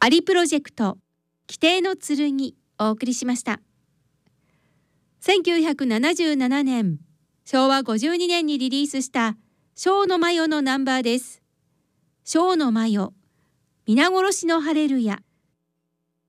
アリプロジェクト規定の剣お送りしました。1977年、昭和52年にリリースした庄野真世のナンバーです。庄野真世、皆殺しのハレルヤ。